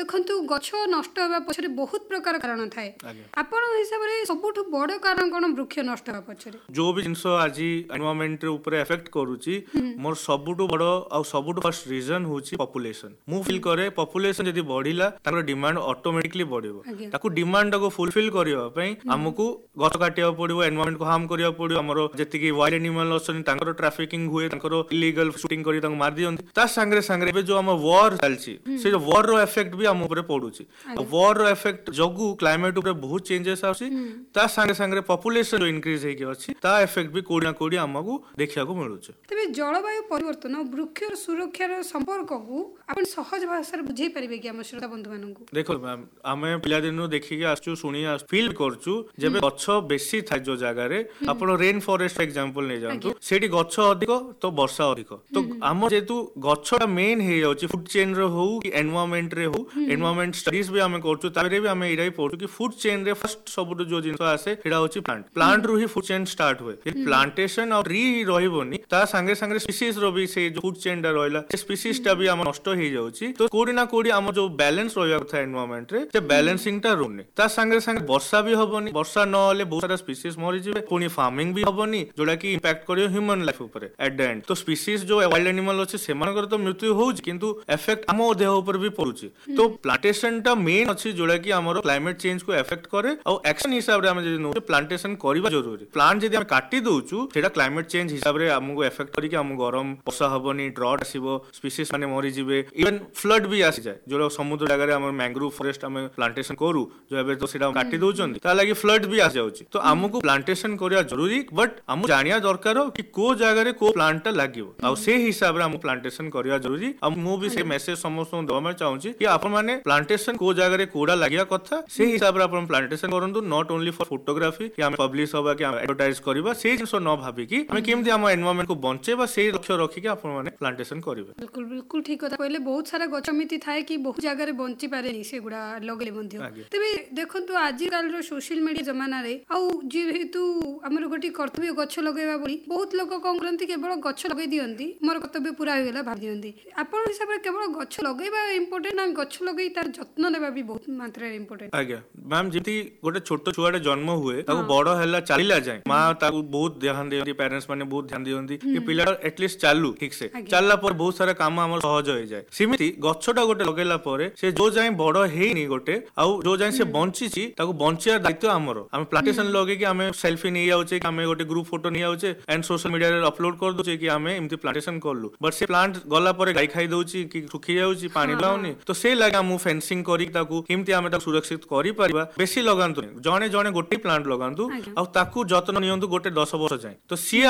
देखंतु गछ नष्ट होबा पछरे बहुत प्रकार कारण थाए आगे आपण हिसाब रे सबठु बड़ कारण कोन वृक्ष नष्ट होबा पछरे जो भी जिनसो आज एनवायरनमेंट रे ऊपर इफेक्ट करूची मोर सबुटु बड़ आ सबुटु फर्स्ट रीजन होची पॉपुलेशन मु फील करे पॉपुलेशन जदी बढ़िला ताकर डिमांड ऑटोमेटिकली बढ़िबो ताकू डिमांड को फुलफिल करियो पई हमकु गछ काटिया पड़िबो एनवायरनमेंट को हार्म करिया पड़िबो हमरो जति कि वाइल्ड एनिमल असन ताकर ट्रैफिकिंग हुए ताकर इलीगल शूटिंग करी तांग मार दियंती ता संगे संगे बे जो हम वॉर चलची से जो वॉर रो इफेक्ट भी हम ऊपर पड़ुची वॉर रो इफेक्ट जगु क्लाइमेट ऊपर बहुत चेंजेस आसी ता संगे संगे पॉपुलेशन जो इंक्रीज हे के अछि ता इफेक्ट भी कोडी ना कोडी हमकु देखिया को मिलुचे तबे जलवायु परिवर्तन वृक्ष और सुरक्षा रो संपर्क को आपण सहज भाषा रे बुझै परिबे कि हम श्रोता बंधु माननकु देखो मैम आमे पिला दिनु देखि के आछू सुनी फील करचू जेबे गछ बेसी थाय जो जगह रे आपण रेन फॉरेस्ट एग्जांपल नै जानतु सेठी गछ अधिक तो वर्षा अधिक तो हम जेतु गछटा मेन हे जाउची फूड चेन रे हो कि एनवायरनमेंट रे हो एनवायरनमेंट स्टडीज भी आमे करचू तारे भी आमे इराई पढू कि फूड चेन रे फर्स्ट सबुट जो जिंस आसे हेडा होची प्लांट रू ही फूड चेन स्टार्ट हुए प्लांटेशन और ट्री रहिबोनी ता संगे संगे स्पीशीज रो भी से जो फूड चेन दा रहला से स्पीशीज टा भी हम नष्ट हे जाउची तो कोडी ना कोडी हम जो बैलेंस रहया था एनवायरनमेंट रे से बैलेंसिंग टा रोने ता संगे संगे वर्षा भी होबोनी वर्षा न होले बहुत सारा स्पीशीज मरि जिवे पुनी फार्मिंग भी होबोनी जोडा कि इंपैक्ट करियो ह्यूमन लाइफ ऊपर एट द एंड तो स्पीशीज जो वाइल्ड एनिमल अछि सेमानकर तो मृत्यु होउची किंतु इफेक्ट हमो देह ऊपर भी पड़ुची तो प्लांटेशन टा मेन अछि जोडा कि हमरो क्लाइमेट चेंज को इफेक्ट करे और एक्शन हिसाब रे हम जे नो प्लांटेशन करिबा जरूरी प्लांट जदी हम काटी दोउचू सेटा क्लाइमेट चेंज हिसाब रे हमको इफेक्ट करी कि हम गरम वर्षा होबोनी ड्रॉट आसीबो स्पीशीज माने मरि जिवे इवन फ्लड भी आसी जाय जो समुद्र जगह रे हम मैंग्रोव फॉरेस्ट हम प्लांटेशन करू जो एबे तो सेटा काटी दोउचन ता लागि फ्लड भी आ जाउची तो हमको प्लांटेशन करिया जरूरी बट हम जानिया दरकार कि को जगह रे को प्लांट लागिवो आ से हिसाब रे हम प्लांटेशन करिया जरूरी अब मु भी से मेसेज समस्त दमा चाहूची कि आपण माने प्लांटेशन को जगह रे कोडा लागिया कथा से हिसाब रे आपण प्लांटेशन करंतु नॉट ओनली फॉर फोटोग्राफी कि हम पब्लिश होबा कि हम एडवर्टाइज करबा से जिंस न भाबी कि हम केमति हम एनवायरनमेंट को बंचेबा से लक्ष्य रखी कि आपण माने प्लांटेशन करिवे बिल्कुल बिल्कुल ठीक कथा कहले बहुत सारा गछमिति थाए कि बहुत जगह रे बंची पारे नि से गुडा लगले बंधियो तबे देखंतु आज काल रो सोशल मीडिया जमाना रे आ जेहेतु हमर गोटी कर्तव्य गछ लगेबा बोली बहुत लोक कोन करंती केवल गछ लगै दियंती मोर कर्तव्य पूरा हो गेला भाब दियंती आपण हिसाब रे केवल गछ लगेबा इंपोर्टेंट ना गछ लगै तार जत्न लेबा भी बहुत मात्रा रे इंपोर्टेंट आज्ञा मैम जति गोटे छोट छुआडे जन्म हुए ताको बड़ हैला चालिला जाय मां ताको बहुत ध्यान देयंती पेरेंट्स माने बहुत ध्यान देयंती कि पिला एटलीस्ट चालू ठीक से चालला पर बहुत सारा काम हमर सहज हो जाय सिमिति गछटा गोटे लगेला परे से जो जाय बड़ हेनी गोटे आ जो जाय से बंचीची ताको बंचिया दायित्व हमरो हम प्लांटेशन लगे कि हमें सेल्फी नहीं आउचे कि हमें गोटे ग्रुप फोटो नहीं आउचे एंड सोशल मीडिया रे अपलोड कर दोचे कि हमें एमती प्लांटेशन करलु बट से प्लांट गला परे गाय खाई दोची कि सुखी जाउची पानी लाउनी तो से लागे हम फेंसिंग करी ताकू केमती हमें ताकू सुरक्षित करी परिबा बेसी लगांतु जणे जणे गोटे प्लांट लगांतु आ ताकू जत्न नियंतु गोटे 10 वर्ष जाय तो सी